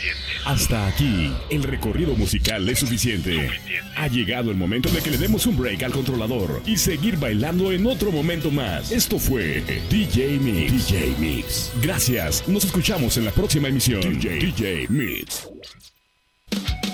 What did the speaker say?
Hasta aquí, el recorrido musical es suficiente. Ha llegado el momento de que le demos un break al controlador y seguir bailando en otro momento más. Esto fue DJ Mix. DJ Mix. Gracias, nos escuchamos en la próxima emisión. DJ Mix.